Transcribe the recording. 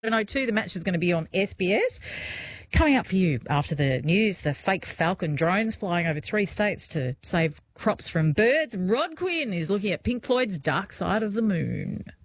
7:02. The match is going to be on SBS. Coming up for you after the news, the fake Falcon drones flying over 3 states to save crops from birds. Rod Quinn is looking at Pink Floyd's Dark Side of the Moon.